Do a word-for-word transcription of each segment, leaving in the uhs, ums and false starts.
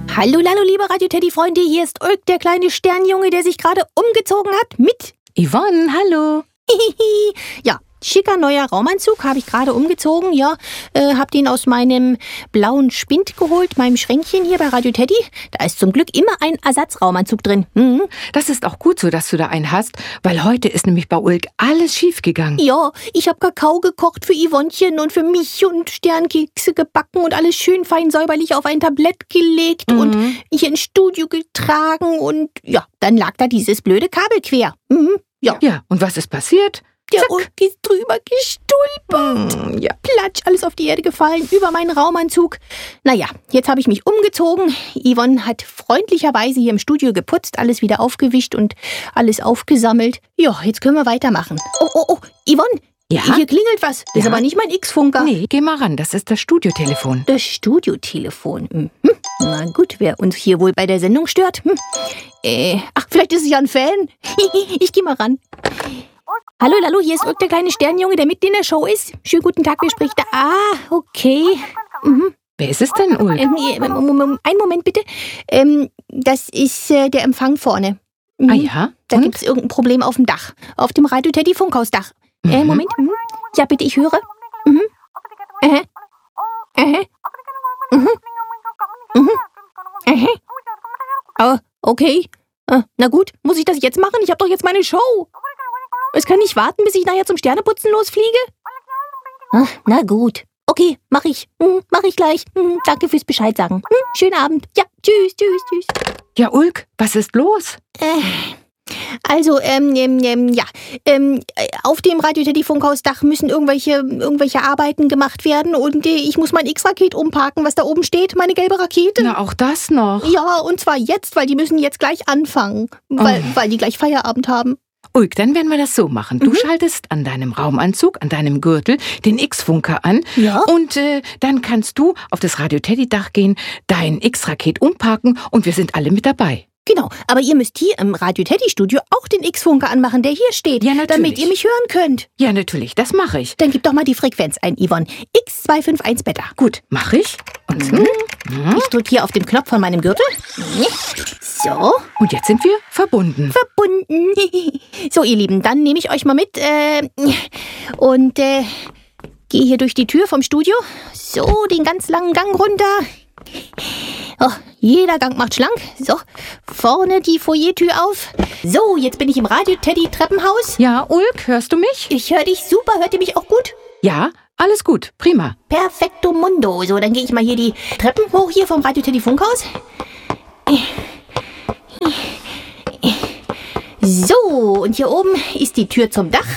Hallo, hallo, liebe Radio-Teddy-Freunde, hier ist Ulk, der kleine Sternjunge, der sich gerade umgezogen hat mit Yvonne, hallo. Ja, schicker neuer Raumanzug, habe ich gerade umgezogen, ja, äh, hab den aus meinem blauen Spind geholt, meinem Schränkchen hier bei Radio Teddy. Da ist zum Glück immer ein Ersatzraumanzug drin. Mhm. Das ist auch gut so, dass du da einen hast, weil heute ist nämlich bei Ulk alles schief gegangen. Ja, ich habe Kakao gekocht für Yvonnchen und für mich und Sternkekse gebacken und alles schön fein säuberlich auf ein Tablett gelegt mhm. und hier ins Studio getragen und ja, dann lag da dieses blöde Kabel quer. Mhm. Ja. Ja, und was ist passiert? Der Ulk ist drüber gestulpert. Mm, ja. Platsch, alles auf die Erde gefallen, über meinen Raumanzug. Naja, jetzt habe ich mich umgezogen. Yvonne hat freundlicherweise hier im Studio geputzt, alles wieder aufgewischt und alles aufgesammelt. Ja, jetzt können wir weitermachen. Oh, oh, oh, Yvonne, ja? Hier klingelt was. Das Ja? ist aber nicht mein X-Funker. Nee, geh mal ran, das ist das Studiotelefon. Das Studiotelefon. Mhm. Na gut, wer uns hier wohl bei der Sendung stört? Hm. Äh, ach, vielleicht ist es ja ein Fan. Ich geh mal ran. Hallo, hallo, hier ist Ulk, der kleine Sternjunge, der mit in der Show ist. Schönen guten Tag, wer spricht da? Ah, okay. Mhm. Wer ist es denn, Ulk? Ähm, einen Moment bitte. Ähm, das ist äh, der Empfang vorne. Mhm. Ah ja? Da Und? gibt es irgendein Problem auf dem Dach. Auf dem Radio Teddy Funkhausdach. Mhm. Äh, Moment. Mhm. Ja, bitte, ich höre. Mhm. Äh. Äh. Mhm. Mhm. Äh. Oh, okay. Äh, na gut, muss ich das jetzt machen? Ich habe doch jetzt meine Show. Es kann nicht warten, bis ich nachher zum Sterneputzen losfliege? Ach, na gut. Okay, mach ich. Hm, mach ich gleich. Hm, danke fürs Bescheid sagen. Hm, schönen Abend. Ja, tschüss, tschüss, tschüss. Ja, Ulk, was ist los? Äh, also, ähm, ähm, ähm, ja, ähm, auf dem Radio Teddy Funkhausdach müssen irgendwelche, irgendwelche Arbeiten gemacht werden und äh, ich muss mein X-Raket umparken, was da oben steht, meine gelbe Rakete. Na, auch das noch. Ja, und zwar jetzt, weil die müssen jetzt gleich anfangen, weil, Oh. weil die gleich Feierabend haben. Ulk, dann werden wir das so machen. Du Mhm. schaltest an deinem Raumanzug, an deinem Gürtel den X-Funker an. Ja? Und äh, dann kannst du auf das Radio-Teddy-Dach gehen, dein X-Raket umparken und wir sind alle mit dabei. Genau, aber ihr müsst hier im Radio Teddy Studio auch den X-Funker anmachen, der hier steht, Ja, natürlich. damit ihr mich hören könnt. Ja, natürlich, das mache ich. Dann gib doch mal die Frequenz ein, Yvonne. X zwei fünf eins Beta. Gut, mache ich. Und, Mhm. Mhm. Ich drücke hier auf den Knopf von meinem Gürtel. So, und jetzt sind wir verbunden. verbunden. So, ihr Lieben, dann nehme ich euch mal mit äh, und äh, gehe hier durch die Tür vom Studio. So, den ganz langen Gang runter. Oh, jeder Gang macht schlank. So, vorne die Foyertür auf. So, jetzt bin ich im Radio-Teddy-Treppenhaus. Ja, Ulk, hörst du mich? Ich höre dich super. Hört ihr mich auch gut? Ja, alles gut, prima. Perfekto mundo. So, dann gehe ich mal hier die Treppen hoch hier vom Radio Teddy Funkhaus. So, und hier oben ist die Tür zum Dach.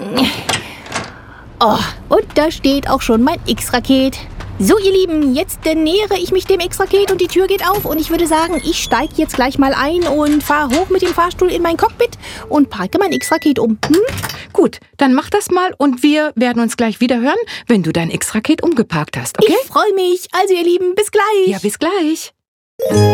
Oh, und da steht auch schon mein X-Raket. So, ihr Lieben, jetzt äh, nähere ich mich dem X-Raket und die Tür geht auf. Und ich würde sagen, ich steige jetzt gleich mal ein und fahre hoch mit dem Fahrstuhl in mein Cockpit und parke mein X-Raket um. Hm? Gut, dann mach das mal und wir werden uns gleich wieder hören, wenn du dein X-Raket umgeparkt hast, okay? Ich freue mich. Also, ihr Lieben, bis gleich. Ja, bis gleich.